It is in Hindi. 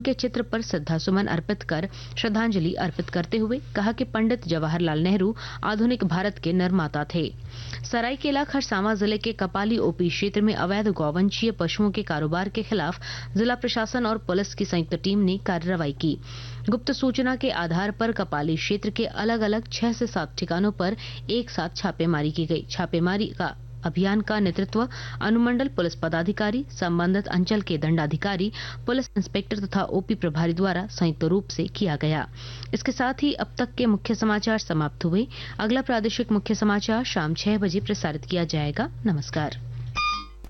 के चित्र पर श्रद्धासुमन अर्पित कर श्रद्धांजलि अर्पित करते हुए कहा कि पंडित जवाहरलाल नेहरू आधुनिक भारत के निर्माता थे। सरायकेला खरसावां जिले के कपाली ओपी क्षेत्र में अवैध गौवंशीय पशुओं के कारोबार के खिलाफ जिला प्रशासन और पुलिस की संयुक्त टीम ने कार्रवाई की। गुप्त सूचना के आधार पर कपाली क्षेत्र के अलग अलग 6 से 7 ठिकानों पर एक साथ छापेमारी की गई। छापेमारी का अभियान का नेतृत्व अनुमंडल पुलिस पदाधिकारी, संबंधित अंचल के दंडाधिकारी, पुलिस इंस्पेक्टर तथा ओपी प्रभारी द्वारा संयुक्त रूप से किया गया। इसके साथ ही अब तक के मुख्य समाचार समाप्त हुए। अगला प्रादेशिक मुख्य समाचार शाम 6 बजे प्रसारित किया जाएगा। नमस्कार।